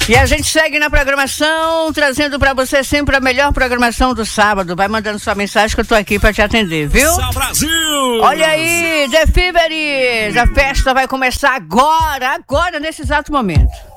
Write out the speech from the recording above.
E a gente segue na programação, trazendo pra você sempre a melhor programação do sábado. Vai mandando sua mensagem que eu tô aqui pra te atender, viu? São Brasil! Olha aí, The Feveries, a festa vai começar agora, nesse exato momento.